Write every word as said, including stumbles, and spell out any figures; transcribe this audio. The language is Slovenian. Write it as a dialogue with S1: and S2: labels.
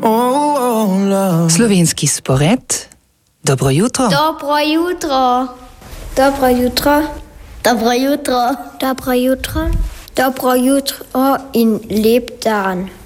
S1: Slovenski spored. Dobro jutro.
S2: Dobro jutro.
S3: Dobro jutro.
S2: Dobro jutro.
S3: Dobro jutro. Dobro jutro in lep dan.